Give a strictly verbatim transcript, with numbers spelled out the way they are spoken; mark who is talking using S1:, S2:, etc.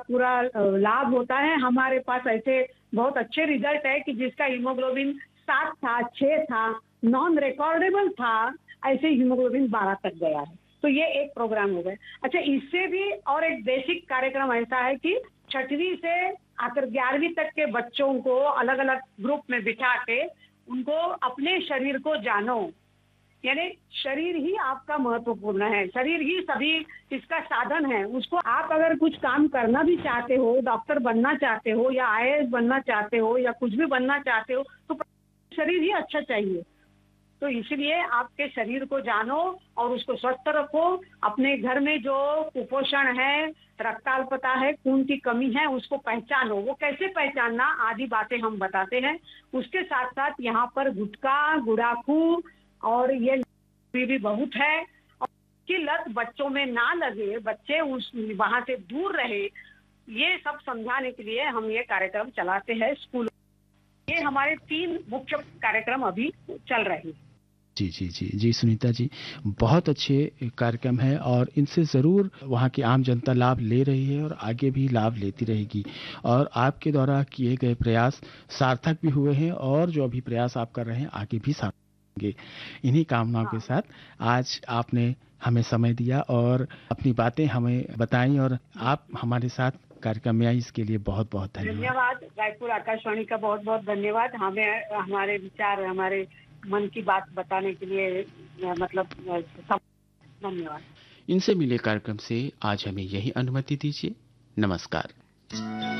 S1: पूरा लाभ होता है। हमारे पास ऐसे बहुत अच्छे रिजल्ट है कि जिसका हीमोग्लोबिन सात था, छह था, नॉन रिकॉर्डेबल था, ऐसे हीमोग्लोबिन बारह तक गया है। तो ये एक प्रोग्राम हो गया। अच्छा, इससे भी और एक बेसिक कार्यक्रम ऐसा है कि छठवीं से आकर ग्यारहवीं तक के बच्चों को अलग अलग ग्रुप में बिठा के उनको अपने शरीर को जानो, यानी शरीर ही आपका महत्वपूर्ण है, शरीर ही सभी इसका साधन है। उसको आप अगर कुछ काम करना भी चाहते हो, डॉक्टर बनना चाहते हो या आई ए एस बनना चाहते हो या कुछ भी बनना चाहते हो, तो शरीर ही अच्छा चाहिए। तो इसलिए आपके शरीर को जानो और उसको स्वस्थ रखो। अपने घर में जो कुपोषण है, रक्ताल्पता है, खून की कमी है, उसको पहचानो। वो कैसे पहचानना, आदि बातें हम बताते हैं। उसके साथ साथ यहाँ पर गुटखा, गुड़ाखू और ये भी बहुत है, और की लत बच्चों में ना लगे, बच्चे उस वहां से दूर रहे, ये सब समझाने के लिए हम ये कार्यक्रम चलाते हैं स्कूल। ये हमारे तीन मुख्य कार्यक्रम अभी चल रहे हैं।
S2: जी जी जी जी सुनीता जी, बहुत अच्छे कार्यक्रम है और इनसे ज़रूर वहाँ की आम जनता लाभ ले रही है और आगे भी लाभ लेती रहेगी। और आपके द्वारा किए गए प्रयास सार्थक भी हुए हैं और जो अभी प्रयास आप कर रहे हैं आगे भी सार्थक होंगे। इन्हीं कामनाओं के साथ आज आपने हमें समय दिया और अपनी बातें हमें बताई और आप हमारे साथ कार्यक्रम में आई, इसके लिए बहुत बहुत धन्यवाद।
S1: धन्यवाद रायपुर आकाशवाणी का बहुत बहुत धन्यवाद, हमें हमारे विचार, हमारे मन की बात बताने के लिए, मतलब धन्यवाद।
S2: इनसे मिले कार्यक्रम से आज हमें यही अनुमति दीजिए। नमस्कार।